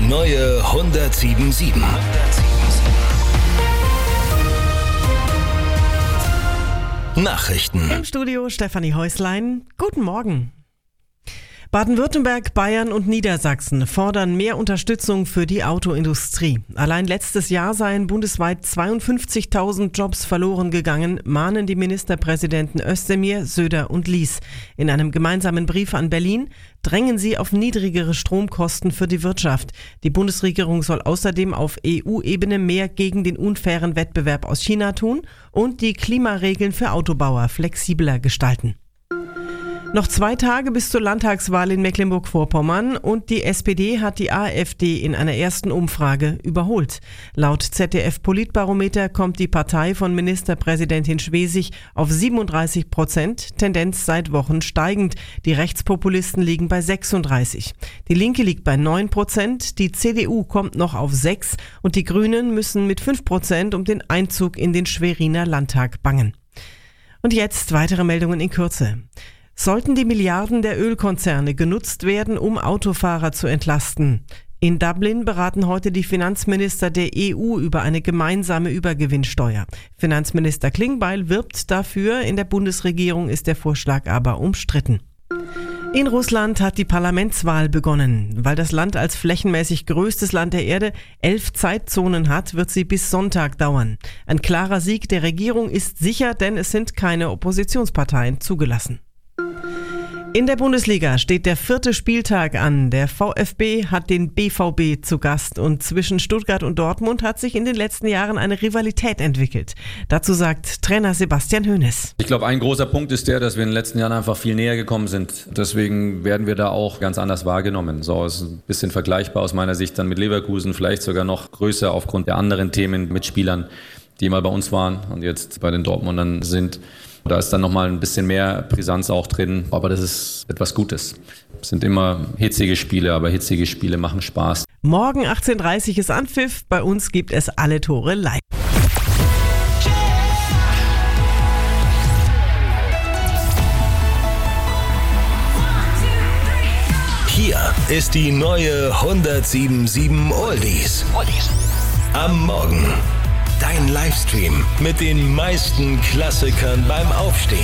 neue 107.7. Nachrichten. Im Studio Stefanie Häuslein. Guten Morgen. Baden-Württemberg, Bayern und Niedersachsen fordern mehr Unterstützung für die Autoindustrie. Allein letztes Jahr seien bundesweit 52.000 Jobs verloren gegangen, mahnen die Ministerpräsidenten Özdemir, Söder und Lies. In einem gemeinsamen Brief an Berlin drängen sie auf niedrigere Stromkosten für die Wirtschaft. Die Bundesregierung soll außerdem auf EU-Ebene mehr gegen den unfairen Wettbewerb aus China tun und die Klimaregeln für Autobauer flexibler gestalten. Noch 2 Tage bis zur Landtagswahl in Mecklenburg-Vorpommern und die SPD hat die AfD in einer ersten Umfrage überholt. Laut ZDF-Politbarometer kommt die Partei von Ministerpräsidentin Schwesig auf 37%, Tendenz seit Wochen steigend. Die Rechtspopulisten liegen bei 36%. Die Linke liegt bei 9%, die CDU kommt noch auf 6% und die Grünen müssen mit 5% um den Einzug in den Schweriner Landtag bangen. Und jetzt weitere Meldungen in Kürze. Sollten die Milliarden der Ölkonzerne genutzt werden, um Autofahrer zu entlasten? In Dublin beraten heute die Finanzminister der EU über eine gemeinsame Übergewinnsteuer. Finanzminister Klingbeil wirbt dafür, in der Bundesregierung ist der Vorschlag aber umstritten. In Russland hat die Parlamentswahl begonnen. Weil das Land als flächenmäßig größtes Land der Erde 11 Zeitzonen hat, wird sie bis Sonntag dauern. Ein klarer Sieg der Regierung ist sicher, denn es sind keine Oppositionsparteien zugelassen. In der Bundesliga steht der 4. Spieltag an. Der VfB hat den BVB zu Gast und zwischen Stuttgart und Dortmund hat sich in den letzten Jahren eine Rivalität entwickelt. Dazu sagt Trainer Sebastian Hoeneß. Ich glaube, ein großer Punkt ist der, dass wir in den letzten Jahren einfach viel näher gekommen sind. Deswegen werden wir da auch ganz anders wahrgenommen. So ist ein bisschen vergleichbar aus meiner Sicht dann mit Leverkusen, vielleicht sogar noch größer aufgrund der anderen Themen mit Spielern, die mal bei uns waren und jetzt bei den Dortmundern sind. Da ist dann nochmal ein bisschen mehr Brisanz auch drin, aber das ist etwas Gutes. Es sind immer hitzige Spiele, aber hitzige Spiele machen Spaß. Morgen 18:30 Uhr ist Anpfiff, bei uns gibt es alle Tore live. Hier ist die neue 107.7 Oldies. Am Morgen. Dein Livestream mit den meisten Klassikern beim Aufstehen.